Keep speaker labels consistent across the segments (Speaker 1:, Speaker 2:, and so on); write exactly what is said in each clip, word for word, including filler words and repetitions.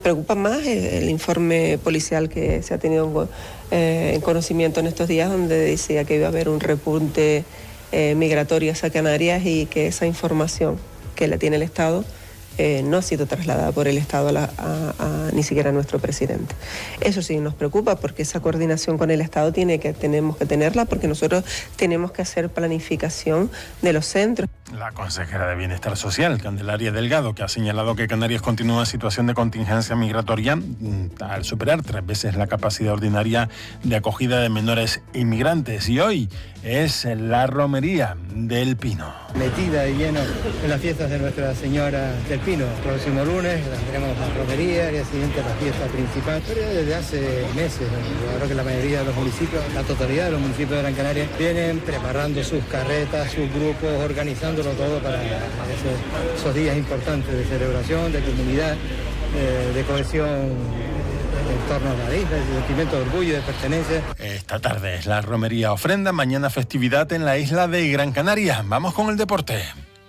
Speaker 1: Preocupa más el, el informe policial que se ha tenido eh, en conocimiento en estos días, donde decía que iba a haber un repunte eh, migratorio hacia Canarias y que esa información que la tiene el Estado eh, no ha sido trasladada por el Estado a la, a, a, ni siquiera a nuestro presidente. Eso sí nos preocupa, porque esa coordinación con el Estado tiene que, tenemos que tenerla, porque nosotros tenemos que hacer planificación de los centros.
Speaker 2: La consejera de Bienestar Social, Candelaria Delgado, que ha señalado que Canarias continúa en situación de contingencia migratoria al superar tres veces la capacidad ordinaria de acogida de menores inmigrantes. Y hoy es la romería del Pino.
Speaker 3: Metida y lleno en las fiestas de Nuestra Señora del Pino. El próximo lunes tendremos la romería, el día siguiente la fiesta principal. Pero desde hace meses, yo creo que la mayoría de los municipios, la totalidad de los municipios de Gran Canaria, vienen preparando sus carretas, sus grupos, organizando todo para esos, esos días importantes de celebración, de comunidad, de, de cohesión en torno a la isla, de sentimiento de orgullo y de pertenencia.
Speaker 2: Esta tarde es la romería ofrenda, mañana festividad en la isla de Gran Canaria. Vamos con el deporte.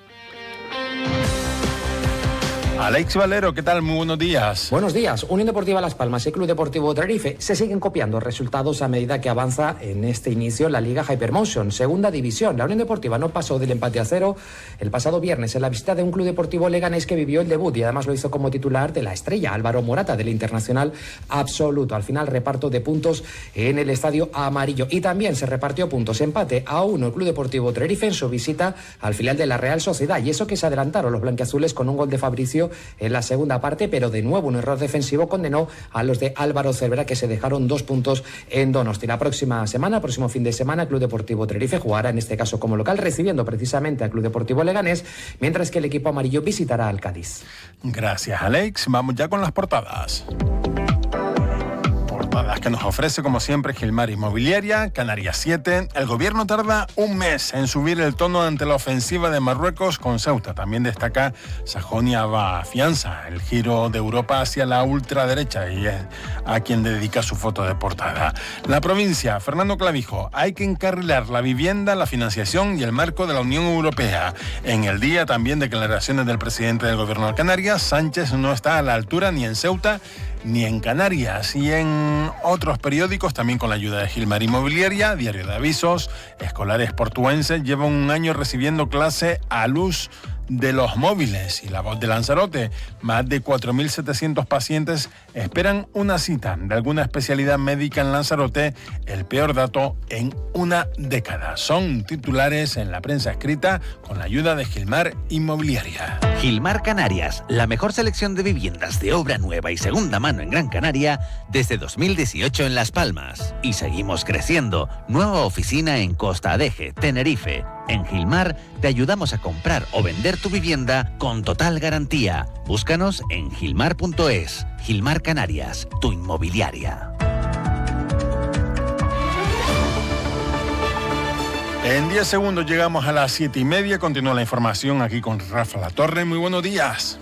Speaker 2: Alex Valero, ¿qué tal? Muy buenos días.
Speaker 4: Buenos días. Unión Deportiva Las Palmas y Club Deportivo Tenerife se siguen copiando resultados a medida que avanza en este inicio la Liga Hypermotion, segunda división. La Unión Deportiva no pasó del empate a cero el pasado viernes en la visita de un Club Deportivo leganés que vivió el debut y además lo hizo como titular de la estrella Álvaro Morata del Internacional Absoluto. Al final, reparto de puntos en el Estadio Amarillo, y también se repartió puntos, empate a uno el Club Deportivo Tenerife en su visita al filial de la Real Sociedad, y eso que se adelantaron los blanquiazules con un gol de Fabricio en la segunda parte, pero de nuevo un error defensivo condenó a los de Álvaro Cervera, que se dejaron dos puntos en Donosti. La próxima semana, próximo fin de semana, Club Deportivo Tenerife jugará en este caso como local, recibiendo precisamente al Club Deportivo Leganés, mientras que el equipo amarillo visitará al Cádiz.
Speaker 2: Gracias, Alex. Vamos ya con las portadas. Portadas que nos ofrece, como siempre, Gilmar Inmobiliaria. Canarias siete. El gobierno tarda un mes en subir el tono ante la ofensiva de Marruecos con Ceuta. También destaca Sajonia afianza el giro de Europa hacia la ultraderecha, y es a quien dedica su foto de portada. La Provincia, Fernando Clavijo. Hay que encarrilar la vivienda, la financiación y el marco de la Unión Europea. En el día también declaraciones del presidente del gobierno de Canarias. Sánchez no está a la altura ni en Ceuta ni en Canarias. Y en otros periódicos, también con la ayuda de Gilmar Inmobiliaria, Diario de Avisos, escolares portuenses llevan un año recibiendo clase a luz de los móviles. Y La Voz de Lanzarote, más de cuatro mil setecientos pacientes esperan una cita de alguna especialidad médica en Lanzarote, el peor dato en una década. Son titulares en la prensa escrita con la ayuda de Gilmar Inmobiliaria.
Speaker 5: Gilmar Canarias, la mejor selección de viviendas de obra nueva y segunda mano en Gran Canaria desde dos mil dieciocho en Las Palmas. Y seguimos creciendo. Nueva oficina en Costa Adeje, Tenerife. En Gilmar te ayudamos a comprar o vender tu vivienda con total garantía. Búscanos en gilmar punto es. Gilmar Canarias, tu inmobiliaria.
Speaker 2: En diez segundos llegamos a las siete y media. Continúa la información aquí con Rafa Latorre. Muy buenos días.